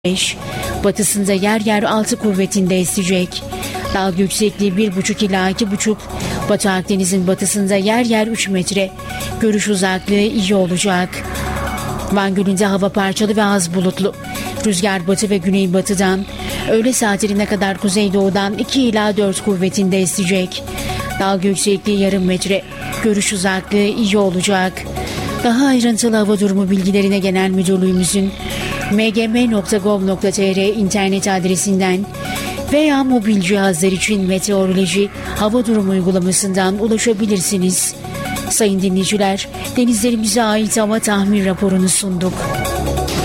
5, batısında yer yer 6 kuvvetinde esecek. Dalga yüksekliği 1,5 ila 2,5, Batı Akdeniz'in batısında yer yer 3 metre. Görüş uzaklığı iyi olacak. Van Gölü'nde hava parçalı ve az bulutlu. Rüzgar batı ve güneybatıdan, öğle saatlerine kadar kuzeydoğudan 2 ila 4 kuvvetinde esecek. Dalga yüksekliği yarım metre. Görüş uzaklığı iyi olacak. Daha ayrıntılı hava durumu bilgilerine Genel Müdürlüğümüzün mgm.gov.tr internet adresinden veya mobil cihazlar için meteoroloji hava durumu uygulamasından ulaşabilirsiniz. Sayın dinleyiciler, denizlerimize ait hava tahmin raporunu sunduk.